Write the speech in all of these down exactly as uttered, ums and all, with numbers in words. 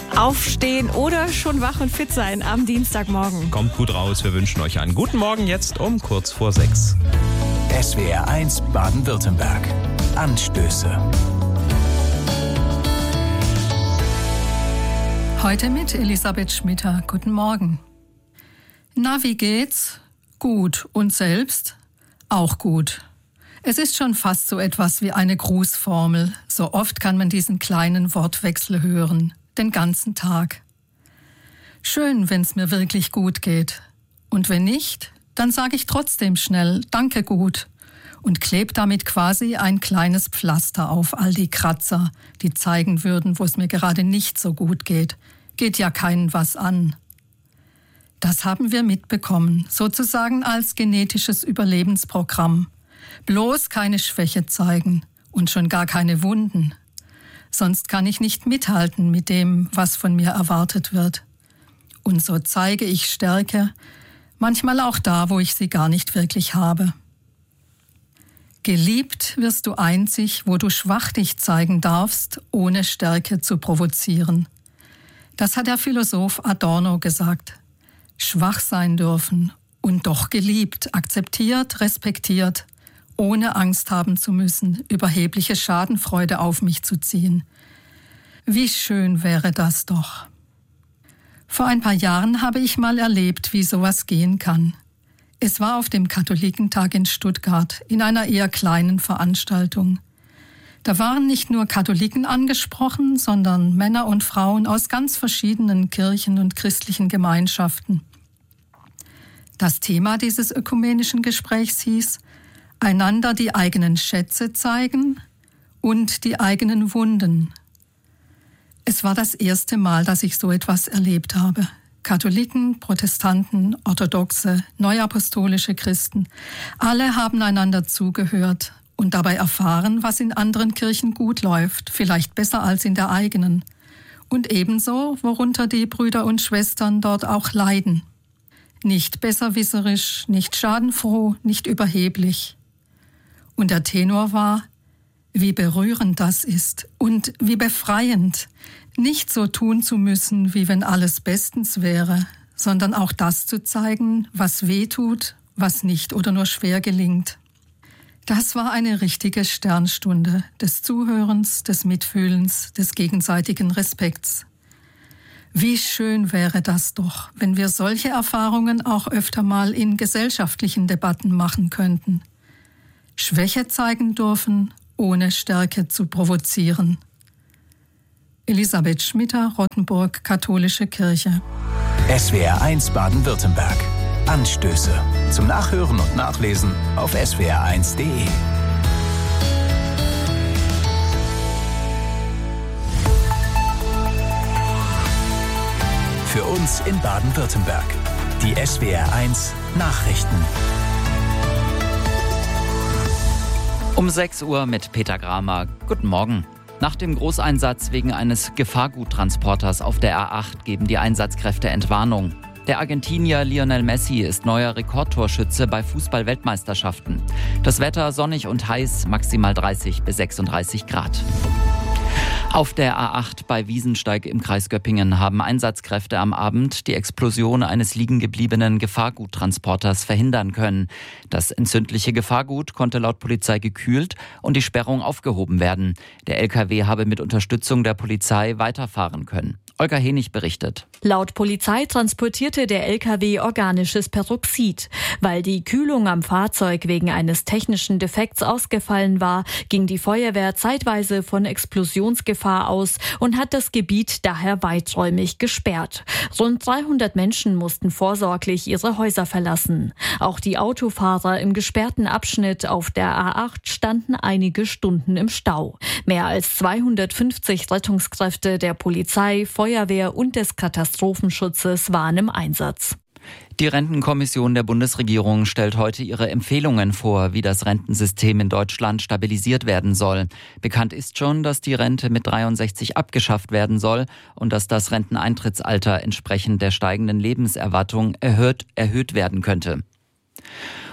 Aufstehen oder schon wach und fit sein am Dienstagmorgen. Kommt gut raus, wir wünschen euch einen guten Morgen jetzt um kurz vor sechs. S W R eins Baden-Württemberg. Anstöße. Heute mit Elisabeth Schmitter. Guten Morgen. Na, wie geht's? Gut. Und selbst? Auch gut. Es ist schon fast so etwas wie eine Grußformel. So oft kann man diesen kleinen Wortwechsel hören. Den ganzen Tag. Schön, wenn's mir wirklich gut geht. Und wenn nicht, dann sage ich trotzdem schnell Danke gut und kleb damit quasi ein kleines Pflaster auf all die Kratzer, die zeigen würden, wo es mir gerade nicht so gut geht. Geht ja keinen was an. Das haben wir mitbekommen, sozusagen als genetisches Überlebensprogramm. Bloß keine Schwäche zeigen und schon gar keine Wunden. Sonst kann ich nicht mithalten mit dem, was von mir erwartet wird. Und so zeige ich Stärke, manchmal auch da, wo ich sie gar nicht wirklich habe. Geliebt wirst du einzig, wo du schwach dich zeigen darfst, ohne Stärke zu provozieren. Das hat der Philosoph Adorno gesagt. Schwach sein dürfen und doch geliebt, akzeptiert, respektiert, ohne Angst haben zu müssen, überhebliche Schadenfreude auf mich zu ziehen. Wie schön wäre das doch. Vor ein paar Jahren habe ich mal erlebt, wie sowas gehen kann. Es war auf dem Katholikentag in Stuttgart, in einer eher kleinen Veranstaltung. Da waren nicht nur Katholiken angesprochen, sondern Männer und Frauen aus ganz verschiedenen Kirchen und christlichen Gemeinschaften. Das Thema dieses ökumenischen Gesprächs hieß: einander die eigenen Schätze zeigen und die eigenen Wunden. Es war das erste Mal, dass ich so etwas erlebt habe. Katholiken, Protestanten, orthodoxe, neuapostolische Christen, alle haben einander zugehört und dabei erfahren, was in anderen Kirchen gut läuft, vielleicht besser als in der eigenen. Und ebenso, worunter die Brüder und Schwestern dort auch leiden. Nicht besserwisserisch, nicht schadenfroh, nicht überheblich. Und der Tenor war: wie berührend das ist und wie befreiend, nicht so tun zu müssen, wie wenn alles bestens wäre, sondern auch das zu zeigen, was weh tut, was nicht oder nur schwer gelingt. Das war eine richtige Sternstunde des Zuhörens, des Mitfühlens, des gegenseitigen Respekts. Wie schön wäre das doch, wenn wir solche Erfahrungen auch öfter mal in gesellschaftlichen Debatten machen könnten. Schwäche zeigen dürfen, ohne Stärke zu provozieren. Elisabeth Schmitter, Rottenburg, Katholische Kirche. S W R eins Baden-Württemberg. Anstöße. Zum Nachhören und Nachlesen auf S W R eins punkt de. Für uns in Baden-Württemberg. Die S W R eins Nachrichten. Um sechs Uhr mit Peter Gramer. Guten Morgen. Nach dem Großeinsatz wegen eines Gefahrguttransporters auf der A acht geben die Einsatzkräfte Entwarnung. Der Argentinier Lionel Messi ist neuer Rekordtorschütze bei Fußball-Weltmeisterschaften. Das Wetter sonnig und heiß, maximal dreißig bis sechsunddreißig Grad. Auf der A acht bei Wiesensteig im Kreis Göppingen haben Einsatzkräfte am Abend die Explosion eines liegengebliebenen Gefahrguttransporters verhindern können. Das entzündliche Gefahrgut konnte laut Polizei gekühlt und die Sperrung aufgehoben werden. Der L K W habe mit Unterstützung der Polizei weiterfahren können. Olga Henig berichtet. Laut Polizei transportierte der L K W organisches Peroxid. Weil die Kühlung am Fahrzeug wegen eines technischen Defekts ausgefallen war, ging die Feuerwehr zeitweise von Explosionsgefahr aus und hat das Gebiet daher weiträumig gesperrt. Rund dreihundert Menschen mussten vorsorglich ihre Häuser verlassen. Auch die Autofahrer im gesperrten Abschnitt auf der A acht standen einige Stunden im Stau. Mehr als zweihundertfünfzig Rettungskräfte der Polizei, Feuerwehr und des Katastrophenschutzes waren im Einsatz. Die Rentenkommission der Bundesregierung stellt heute ihre Empfehlungen vor, wie das Rentensystem in Deutschland stabilisiert werden soll. Bekannt ist schon, dass die Rente mit dreiundsechzig abgeschafft werden soll und dass das Renteneintrittsalter entsprechend der steigenden Lebenserwartung erhöht, erhöht werden könnte.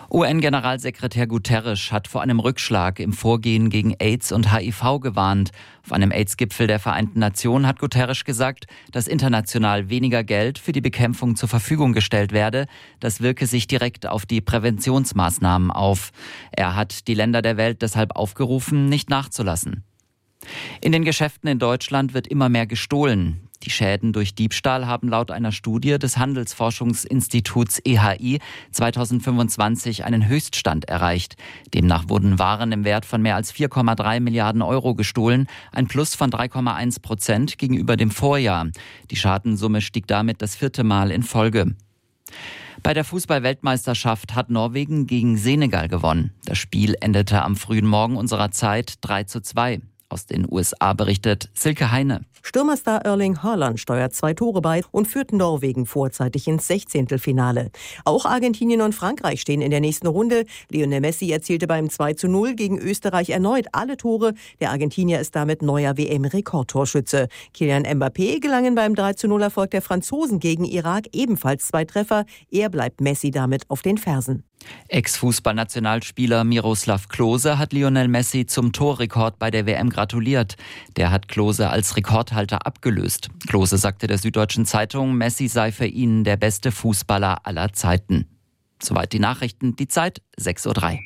U N-Generalsekretär Guterres hat vor einem Rückschlag im Vorgehen gegen AIDS und H I V gewarnt. Auf einem AIDS-Gipfel der Vereinten Nationen hat Guterres gesagt, dass international weniger Geld für die Bekämpfung zur Verfügung gestellt werde. Das wirke sich direkt auf die Präventionsmaßnahmen auf. Er hat die Länder der Welt deshalb aufgerufen, nicht nachzulassen. In den Geschäften in Deutschland wird immer mehr gestohlen. Die Schäden durch Diebstahl haben laut einer Studie des Handelsforschungsinstituts E H I zweitausendfünfundzwanzig einen Höchststand erreicht. Demnach wurden Waren im Wert von mehr als vier Komma drei Milliarden Euro gestohlen, ein Plus von drei Komma eins Prozent gegenüber dem Vorjahr. Die Schadensumme stieg damit das vierte Mal in Folge. Bei der Fußball-Weltmeisterschaft hat Norwegen gegen Senegal gewonnen. Das Spiel endete am frühen Morgen unserer Zeit drei zu zwei. Aus den U S A berichtet Silke Heine. Stürmerstar Erling Haaland steuert zwei Tore bei und führt Norwegen vorzeitig ins Sechzehntelfinale. Auch Argentinien und Frankreich stehen in der nächsten Runde. Lionel Messi erzielte beim zwei zu null gegen Österreich erneut alle Tore. Der Argentinier ist damit neuer W M-Rekordtorschütze. Kylian Mbappé gelangen beim drei zu null Erfolg der Franzosen gegen Irak ebenfalls zwei Treffer. Er bleibt Messi damit auf den Fersen. Ex-Fußballnationalspieler Miroslav Klose hat Lionel Messi zum Torrekord bei der W M gratuliert. Der hat Klose als Rekordhalter abgelöst. Klose sagte der Süddeutschen Zeitung, Messi sei für ihn der beste Fußballer aller Zeiten. Soweit die Nachrichten, die Zeit sechs Uhr drei.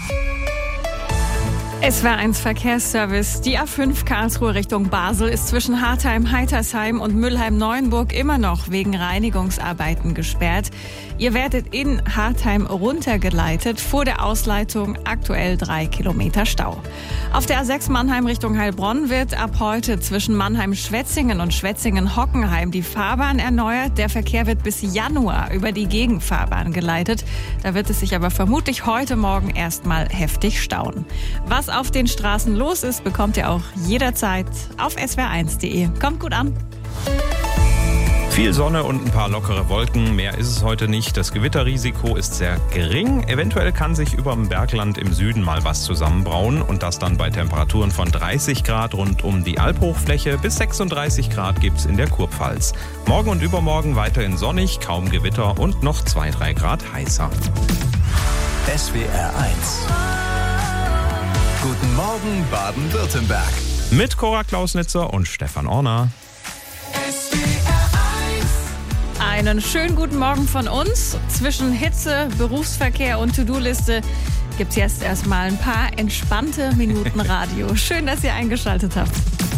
S W R eins Verkehrsservice. Die A fünf Karlsruhe Richtung Basel ist zwischen Hartheim-Heitersheim und Mülheim-Neuenburg immer noch wegen Reinigungsarbeiten gesperrt. Ihr werdet in Hartheim runtergeleitet. Vor der Ausleitung aktuell drei Kilometer Stau. Auf der A sechs Mannheim Richtung Heilbronn wird ab heute zwischen Mannheim-Schwetzingen und Schwetzingen-Hockenheim die Fahrbahn erneuert. Der Verkehr wird bis Januar über die Gegenfahrbahn geleitet. Da wird es sich aber vermutlich heute Morgen erstmal heftig stauen. Was auf den Straßen los ist, bekommt ihr auch jederzeit auf S W R eins punkt de. Kommt gut an. Viel Sonne und ein paar lockere Wolken. Mehr ist es heute nicht. Das Gewitterrisiko ist sehr gering. Eventuell kann sich über dem Bergland im Süden mal was zusammenbrauen. Und das dann bei Temperaturen von dreißig Grad rund um die Albhochfläche. Bis sechsunddreißig Grad gibt's in der Kurpfalz. Morgen und übermorgen weiterhin sonnig, kaum Gewitter und noch zwei, drei Grad heißer. S W R eins. Guten Morgen Baden-Württemberg. Mit Cora Klausnitzer und Stefan Orner. Einen schönen guten Morgen von uns. Zwischen Hitze, Berufsverkehr und To-Do-Liste gibt's jetzt erstmal ein paar entspannte Minuten Radio. Schön, dass ihr eingeschaltet habt.